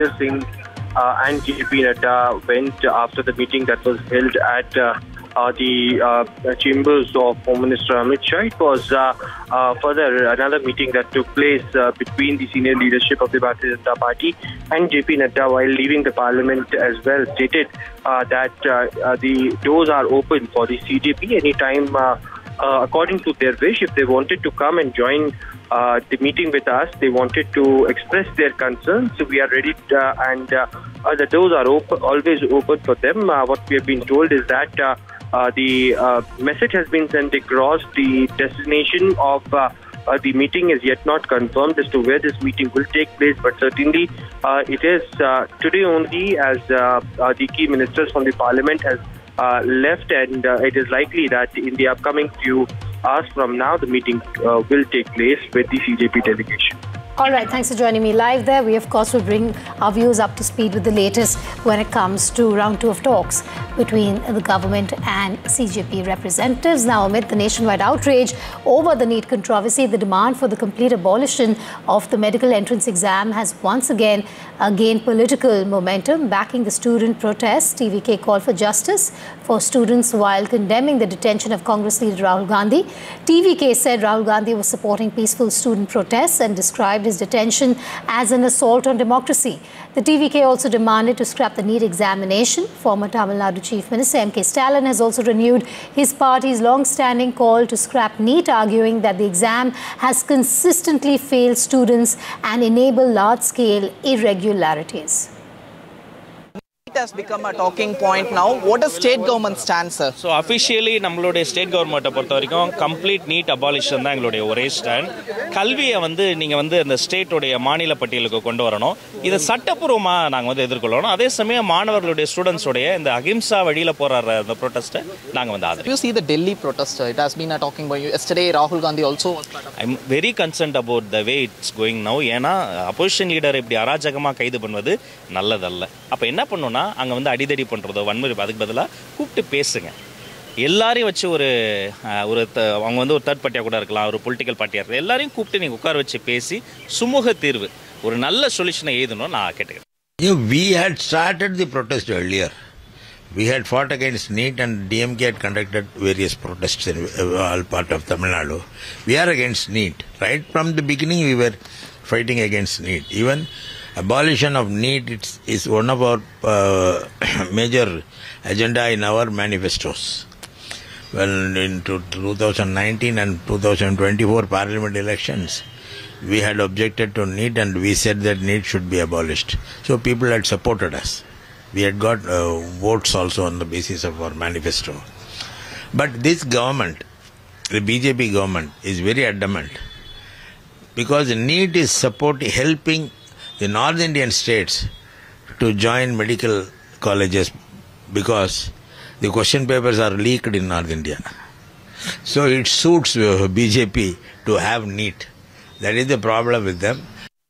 Singh and JP Nadda went after the meeting that was held at the chambers of Home Minister Amit Shah. It was further another meeting that took place between the senior leadership of the Bharatiya Janata Party and JP Nadda while leaving the parliament as well, stated that the doors are open for the CJP anytime, according to their wish. If they wanted to come and join the meeting with us, they wanted to express their concerns. So we are ready and the doors are always open for them. What we have been told is that the message has been sent across. The destination of the meeting is yet not confirmed as to where this meeting will take place, but certainly it is today only, as the key ministers from the parliament has left, and it is likely that in the upcoming few hours from now the meeting will take place with the CJP delegation. All right, thanks for joining me live there. We, of course, will bring our viewers up to speed with the latest when it comes to round 2 of talks between the government and CJP representatives. Now, amid the nationwide outrage over the NEET controversy, the demand for the complete abolition of the medical entrance exam has once again gained political momentum. Backing the student protests, TVK called for justice for students while condemning the detention of Congress leader Rahul Gandhi. TVK said Rahul Gandhi was supporting peaceful student protests and described his detention as an assault on democracy. The TVK also demanded to scrap the NEET examination. Former Tamil Nadu Chief Minister M.K. Stalin has also renewed his party's long-standing call to scrap NEET, arguing that the exam has consistently failed students and enabled large-scale irregularities. It has become a talking point now. What does state government stand, sir? So officially, நம்மளுடைய state government பொறுத்த வரைக்கும் complete NEET abolition தான் எங்களுடைய ஒரே stand. கல்வியை நீங்க அந்த ஸ்டேட்டோடைய மாநில பட்டியலுக்கு கொண்டு வரணும். இத சட்டப்பூர்வமா நாங்க எதிர்கொள்ளணும். அதே சமயம் மாணவர்களுடைய ஸ்டூடண்ட்ஸோடைய இந்த அகிம்சா வழியில போராடுற அந்த ப்ரொடெஸ்ட்டை நாங்க ஆதரிக்கிறோம். You see the Delhi protest, it has been a talking point. Yesterday Rahul Gandhi also was part of it. I'm very concerned about the way it's going now. ஏனா opposition leader இப்படி அராஜகமா கைது பண்ணுவது நல்லதல்ல. அப்ப என்ன பண்ணனும்னா அங்க அடிதடி பண்றதோ வன்முறை அதுக்கு பதிலா கூப்பிட்டு பேசுங்க. எல்லாரையும் வச்சு ஒரு அவங்க ஒரு தேர்ட் பார்ட்டியா கூட இருக்கலாம், ஒரு பொலிட்டிக்கல் பார்ட்டியா இருக்கலாம், எல்லாரையும் கூப்பிட்டு நீங்க உட்கார வச்சு பேசி சுமூக தீர்வு ஒரு நல்ல சொல்யூஷனை எழுதணும் நான் கேட்டுக்கிறேன். We had started the protest earlier. We had fought against NEET and DMK had conducted various protests in all part of Tamil Nadu. We are against NEET. Right from the beginning we were fighting against NEET. Even abolition of NEET is one of our major agenda in our manifestos. Well, in 2019 and 2024 parliament elections, we had objected to NEET and we said that NEET should be abolished. So people had supported us. We had got votes also on the basis of our manifesto. But this government, the BJP government, is very adamant because NEET is helping the North Indian states to join medical colleges because the question papers are leaked in North India. So it suits BJP to have NEET. That is the problem with them.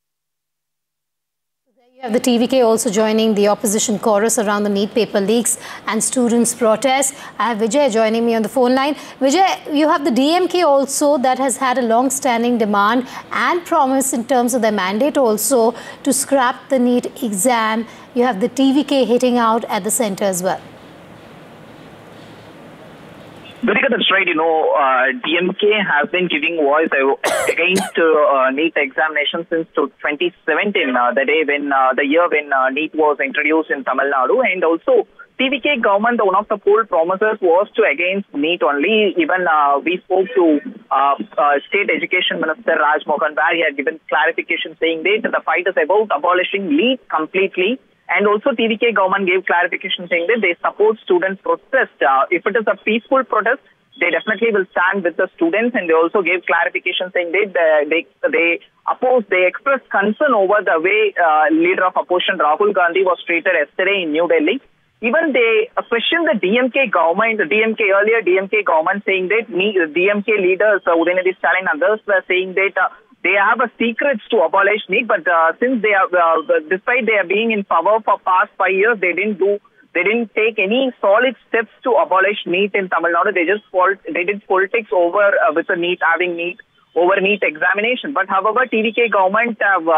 You have the TVK also joining the opposition chorus around the NEET paper leaks and students' protests. I have Vijay joining me on the phone line. Vijay, you have the DMK also that has had a long-standing demand and promise in terms of their mandate also to scrap the NEET exam. You have the TVK hitting out at the centre as well. Virika, that's right. DMK has been giving voice against NEET examination since 2017, the year when NEET was introduced in Tamil Nadu. And also, TVK government, one of the bold promises was to against NEET only. Even we spoke to State Education Minister Raj Mohan Baid. He had given clarification saying that the fight is about abolishing NEET completely. And also TVK government gave clarification saying that they support students' protest. If it is a peaceful protest, they definitely will stand with the students. And they also gave clarification saying that they expressed concern over the way leader of opposition Rahul Gandhi was treated yesterday in New Delhi. Even they questioned the DMK government, earlier DMK government saying that DMK leaders, Udayanidhi Stalin and others were saying that they have a secrets to abolish NEET, but since they are, despite they are being in power for past 5 years, they didn't take any solid steps to abolish NEET in Tamil Nadu. They did politics over with the NEET, having NEET over NEET examination. But however, TVK government have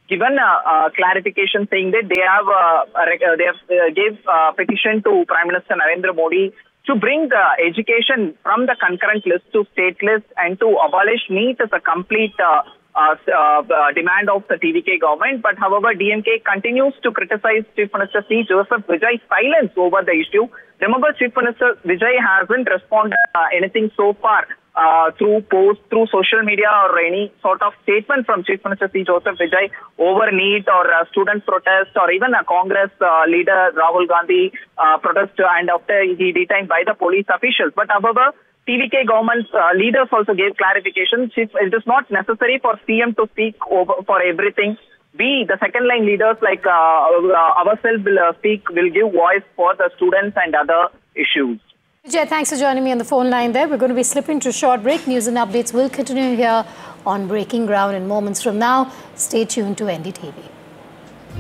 given clarification saying that they have gave petition to Prime Minister Narendra Modi to bring education from the concurrent list to state list and to abolish NEET as a complete demand of the TVK government. But however, DMK continues to criticize Chief Minister C. Joseph Vijay's silence over the issue. Remember, Chief Minister Vijay hasn't responded anything so far through posts, through social media, or any sort of statement from Chief Minister C. Joseph Vijay over NEET or student protest, or even a Congress leader Rahul Gandhi protest, and after he detained by the police officials. But however, TVK government's leaders also gave clarification. It is not necessary for CM to speak over for everything. We, the second line leaders like ourselves, will give voice for the students and other issues. Vijay, thanks for joining me on the phone line there. We're going to be slipping to a short break. News and updates will continue here on Breaking Ground in moments from now. Stay tuned to NDTV.